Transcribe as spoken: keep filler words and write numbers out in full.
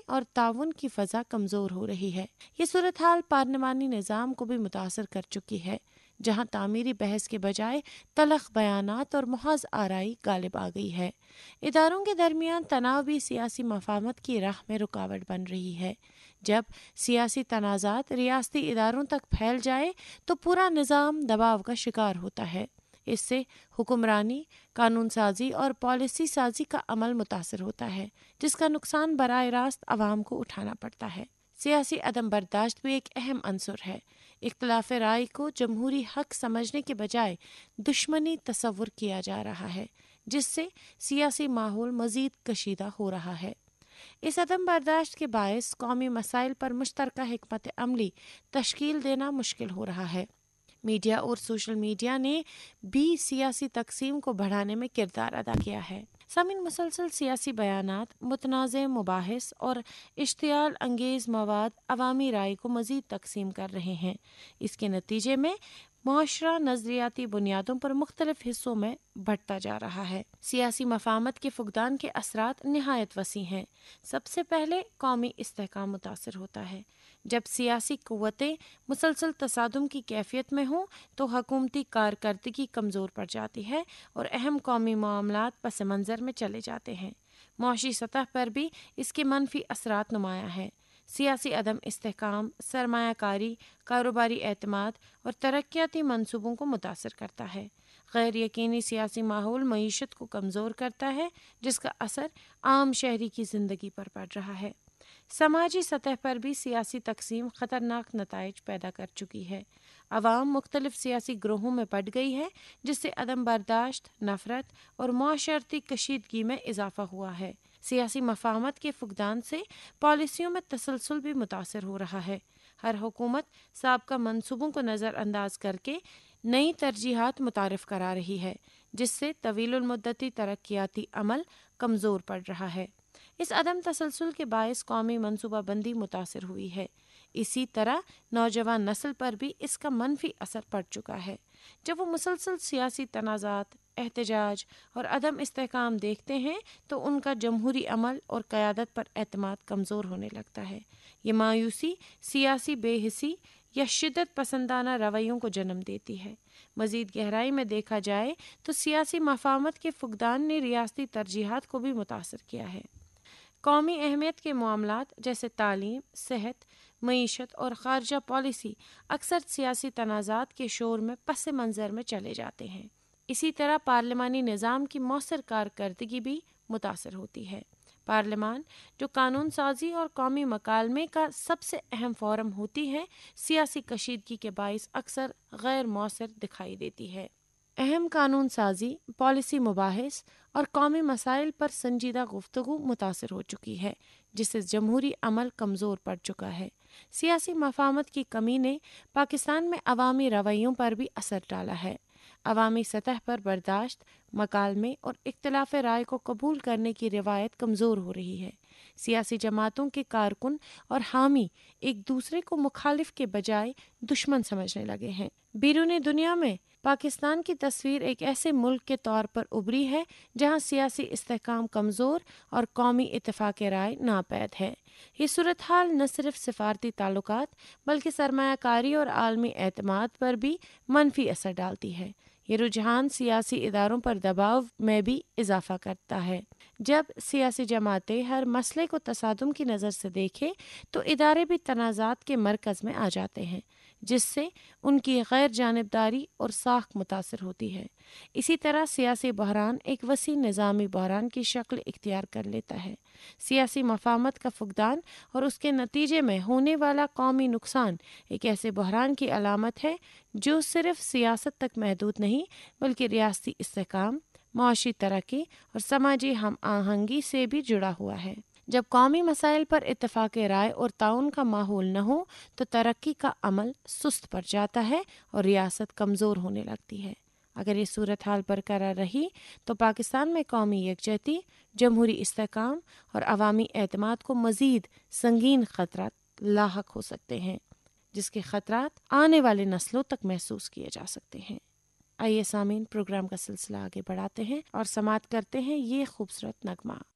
اور تعاون کی فضا کمزور ہو رہی ہے۔ یہ صورتحال پارلیمانی نظام کو بھی متاثر کر چکی ہے، جہاں تعمیری بحث کے بجائے تلخ بیانات اور محض آرائی غالب آ گئی ہے۔ اداروں کے درمیان تناؤ بھی سیاسی مفاہمت کی راہ میں رکاوٹ بن رہی ہے۔ جب سیاسی تنازعات ریاستی اداروں تک پھیل جائے تو پورا نظام دباؤ کا شکار ہوتا ہے۔ اس سے حکمرانی، قانون سازی اور پالیسی سازی کا عمل متاثر ہوتا ہے، جس کا نقصان براہ راست عوام کو اٹھانا پڑتا ہے۔ سیاسی عدم برداشت بھی ایک اہم عنصر ہے۔ اختلاف رائے کو جمہوری حق سمجھنے کے بجائے دشمنی تصور کیا جا رہا ہے، جس سے سیاسی ماحول مزید کشیدہ ہو رہا ہے۔ اس عدم برداشت کے باعث قومی مسائل پر مشترکہ حکمت عملی تشکیل دینا مشکل ہو رہا ہے۔ میڈیا اور سوشل میڈیا نے بھی سیاسی تقسیم کو بڑھانے میں کردار ادا کیا ہے۔ سامعین، مسلسل سیاسی بیانات، متنازع مباحث اور اشتعال انگیز مواد عوامی رائے کو مزید تقسیم کر رہے ہیں۔ اس کے نتیجے میں معاشرہ نظریاتی بنیادوں پر مختلف حصوں میں بٹتا جا رہا ہے۔ سیاسی مفاہمت کے فقدان کے اثرات نہایت وسیع ہیں۔ سب سے پہلے قومی استحکام متاثر ہوتا ہے۔ جب سیاسی قوتیں مسلسل تصادم کی کیفیت میں ہوں تو حکومتی کارکردگی کمزور پڑ جاتی ہے اور اہم قومی معاملات پس منظر میں چلے جاتے ہیں۔ معاشی سطح پر بھی اس کے منفی اثرات نمایاں ہیں۔ سیاسی عدم استحکام سرمایہ کاری، کاروباری اعتماد اور ترقیاتی منصوبوں کو متاثر کرتا ہے۔ غیر یقینی سیاسی ماحول معیشت کو کمزور کرتا ہے، جس کا اثر عام شہری کی زندگی پر پڑ رہا ہے۔ سماجی سطح پر بھی سیاسی تقسیم خطرناک نتائج پیدا کر چکی ہے۔ عوام مختلف سیاسی گروہوں میں بٹ گئی ہے، جس سے عدم برداشت، نفرت اور معاشرتی کشیدگی میں اضافہ ہوا ہے۔ سیاسی مفاہمت کے فقدان سے پالیسیوں میں تسلسل بھی متاثر ہو رہا ہے۔ ہر حکومت سابقہ منصوبوں کو نظر انداز کر کے نئی ترجیحات متعارف کرا رہی ہے، جس سے طویل المدتی ترقیاتی عمل کمزور پڑ رہا ہے۔ اس عدم تسلسل کے باعث قومی منصوبہ بندی متاثر ہوئی ہے۔ اسی طرح نوجوان نسل پر بھی اس کا منفی اثر پڑ چکا ہے۔ جب وہ مسلسل سیاسی تنازعات، احتجاج اور عدم استحکام دیکھتے ہیں تو ان کا جمہوری عمل اور قیادت پر اعتماد کمزور ہونے لگتا ہے۔ یہ مایوسی سیاسی بے حسی یا شدت پسندانہ رویوں کو جنم دیتی ہے۔ مزید گہرائی میں دیکھا جائے تو سیاسی مفاہمت کے فقدان نے ریاستی ترجیحات کو بھی متاثر کیا ہے۔ قومی اہمیت کے معاملات جیسے تعلیم، صحت، معیشت اور خارجہ پالیسی اکثر سیاسی تنازعات کے شور میں پس منظر میں چلے جاتے ہیں۔ اسی طرح پارلیمانی نظام کی مؤثر کارکردگی بھی متاثر ہوتی ہے۔ پارلیمان، جو قانون سازی اور قومی مکالمے کا سب سے اہم فورم ہوتی ہے، سیاسی کشیدگی کے باعث اکثر غیر مؤثر دکھائی دیتی ہے۔ اہم قانون سازی، پالیسی مباحث اور قومی مسائل پر سنجیدہ گفتگو متاثر ہو چکی ہے، جس سے جمہوری عمل کمزور پڑ چکا ہے۔ سیاسی مفاہمت کی کمی نے پاکستان میں عوامی رویوں پر بھی اثر ڈالا ہے۔ عوامی سطح پر برداشت، مکالمے اور اختلاف رائے کو قبول کرنے کی روایت کمزور ہو رہی ہے۔ سیاسی جماعتوں کے کارکن اور حامی ایک دوسرے کو مخالف کے بجائے دشمن سمجھنے لگے ہیں۔ بیرون دنیا میں پاکستان کی تصویر ایک ایسے ملک کے طور پر ابھری ہے جہاں سیاسی استحکام کمزور اور قومی اتفاق رائے ناپید ہے۔ یہ صورتحال نہ صرف سفارتی تعلقات بلکہ سرمایہ کاری اور عالمی اعتماد پر بھی منفی اثر ڈالتی ہے۔ یہ رجحان سیاسی اداروں پر دباؤ میں بھی اضافہ کرتا ہے۔ جب سیاسی جماعتیں ہر مسئلے کو تصادم کی نظر سے دیکھیں تو ادارے بھی تنازعات کے مرکز میں آ جاتے ہیں، جس سے ان کی غیر جانبداری اور ساکھ متاثر ہوتی ہے۔ اسی طرح سیاسی بحران ایک وسیع نظامی بحران کی شکل اختیار کر لیتا ہے۔ سیاسی مفاہمت کا فقدان اور اس کے نتیجے میں ہونے والا قومی نقصان ایک ایسے بحران کی علامت ہے جو صرف سیاست تک محدود نہیں بلکہ ریاستی استحکام، معاشی ترقی اور سماجی ہم آہنگی سے بھی جڑا ہوا ہے۔ جب قومی مسائل پر اتفاق رائے اور تعاون کا ماحول نہ ہو تو ترقی کا عمل سست پڑ جاتا ہے اور ریاست کمزور ہونے لگتی ہے۔ اگر یہ صورتحال برقرار رہی تو پاکستان میں قومی یکجہتی، جمہوری استحکام اور عوامی اعتماد کو مزید سنگین خطرات لاحق ہو سکتے ہیں، جس کے خطرات آنے والے نسلوں تک محسوس کیے جا سکتے ہیں۔ آئیے سامعین، پروگرام کا سلسلہ آگے بڑھاتے ہیں اور سماعت کرتے ہیں یہ خوبصورت نغمہ۔